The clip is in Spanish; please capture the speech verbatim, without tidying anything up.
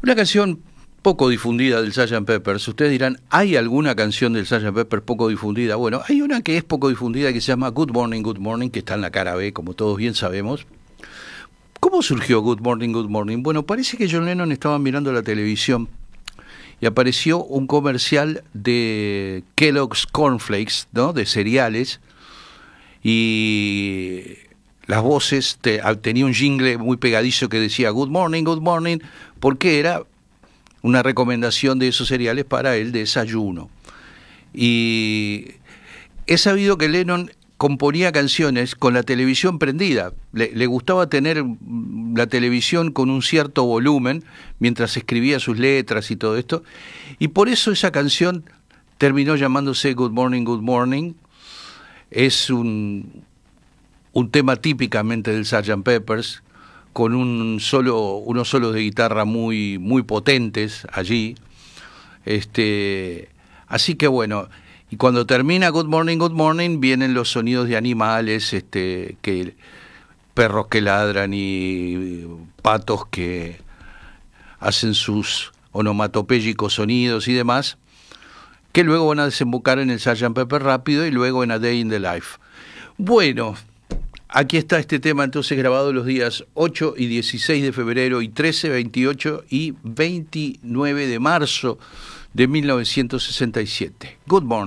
Una canción poco difundida del sergeant Pepper's. Ustedes dirán, ¿hay alguna canción del sergeant Pepper poco difundida? Bueno, hay una que es poco difundida que se llama Good Morning, Good Morning, que está en la cara B, como todos bien sabemos. ¿Cómo surgió Good Morning, Good Morning? Bueno, parece que John Lennon estaba mirando la televisión y apareció un comercial de Kellogg's Cornflakes, ¿no?, de cereales, y las voces, te, tenía un jingle muy pegadizo que decía Good Morning, Good Morning, porque era una recomendación de esos cereales para el desayuno. Y he sabido que Lennon componía canciones con la televisión prendida. Le, le gustaba tener la televisión con un cierto volumen mientras escribía sus letras y todo esto. Y por eso esa canción terminó llamándose Good Morning, Good Morning. Es un, un tema típicamente del sergeant Pepper's, con un solo, unos solos de guitarra muy, muy potentes allí. Este, así que bueno, y cuando termina Good Morning, Good Morning, vienen los sonidos de animales, este, que perros que ladran y patos que hacen sus onomatopéyicos sonidos y demás, que luego van a desembocar en el sergeant Pepper rápido y luego en A Day in the Life. Bueno, aquí está este tema entonces grabado los días ocho y dieciséis de febrero y trece, veintiocho y veintinueve de marzo de mil novecientos sesenta y siete. Good Morning.